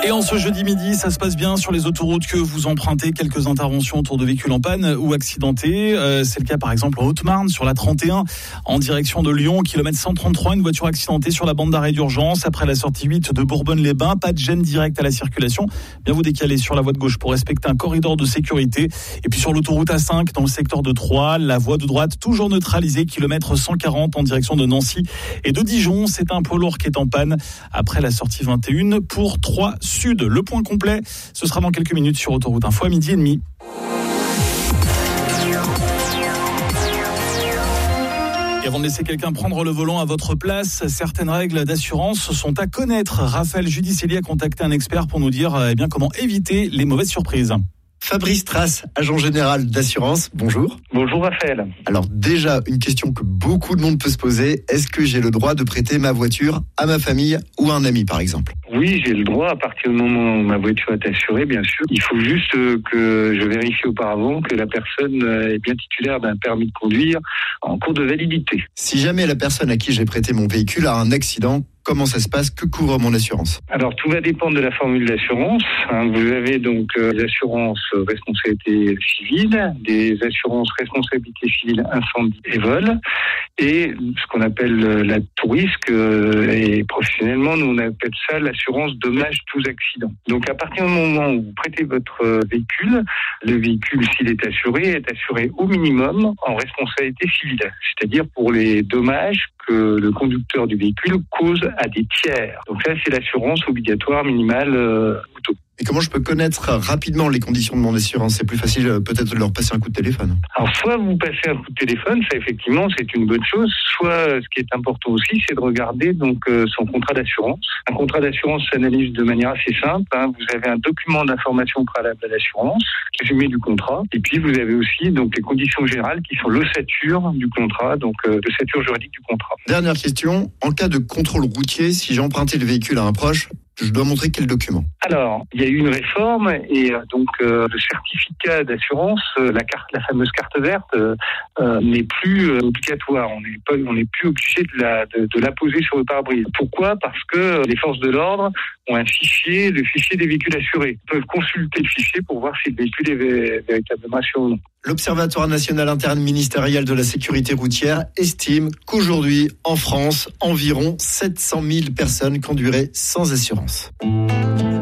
Et en ce jeudi midi, ça se passe bien sur les autoroutes que vous empruntez. Quelques interventions autour de véhicules en panne ou accidentés. C'est le cas par exemple en Haute-Marne, sur la 31, en direction de Lyon, kilomètre 133. Une voiture accidentée sur la bande d'arrêt d'urgence. Après la sortie 8 de Bourbonne-les-Bains, pas de gêne directe à la circulation. Bien vous décaler sur la voie de gauche pour respecter un corridor de sécurité. Et puis sur l'autoroute A5, dans le secteur de Troyes, la voie de droite toujours neutralisée, kilomètre 140 en direction de Nancy et de Dijon. C'est un poids lourd qui est en panne après la sortie 21 pour Troyes Sud. Le point complet, ce sera dans quelques minutes sur Autoroute Info à 12h30. Et avant de laisser quelqu'un prendre le volant à votre place, certaines règles d'assurance sont à connaître. Raphaël Judicelli a contacté un expert pour nous dire comment éviter les mauvaises surprises. Fabrice Trace, agent général d'assurance, bonjour. Bonjour Raphaël. Alors déjà, une question que beaucoup de monde peut se poser, est-ce que j'ai le droit de prêter ma voiture à ma famille ou à un ami par exemple ? Oui, j'ai le droit à partir du moment où ma voiture est assurée, bien sûr. Il faut juste que je vérifie auparavant que la personne est bien titulaire d'un permis de conduire en cours de validité. Si jamais la personne à qui j'ai prêté mon véhicule a un accident, comment ça se passe ? Que couvre mon assurance ? Alors, tout va dépendre de la formule d'assurance. Vous avez donc des assurances responsabilité civile, des assurances responsabilité civile incendie et vol, et ce qu'on appelle la tout risque, et professionnellement, nous on appelle ça l'assurance dommages tous accidents. Donc, à partir du moment où vous prêtez votre véhicule, le véhicule, s'il est assuré au minimum en responsabilité civile, c'est-à-dire pour les dommages que le conducteur du véhicule cause à des tiers. Donc ça, c'est l'assurance obligatoire minimale auto. Et comment je peux connaître rapidement les conditions de mon assurance ? C'est plus facile peut-être de leur passer un coup de téléphone. Alors soit vous passez un coup de téléphone, ça effectivement c'est une bonne chose, soit ce qui est important aussi, c'est de regarder donc son contrat d'assurance. Un contrat d'assurance s'analyse de manière assez simple. Vous avez un document d'information préalable à l'assurance, résumé du contrat, et puis vous avez aussi donc les conditions générales qui sont l'ossature du contrat, donc l'ossature juridique du contrat. Dernière question, en cas de contrôle routier, si j'ai emprunté le véhicule à un proche, je dois montrer quel document ? Alors, il y a eu une réforme et donc le certificat d'assurance, la fameuse carte verte, n'est plus obligatoire. On n'est plus obligé de la poser sur le pare-brise. Pourquoi ? Parce que les forces de l'ordre ont un fichier, le fichier des véhicules assurés. Ils peuvent consulter le fichier pour voir si le véhicule est véritablement assuré ou non. L'Observatoire national interministériel de la sécurité routière estime qu'aujourd'hui, en France, environ 700 000 personnes conduiraient sans assurance.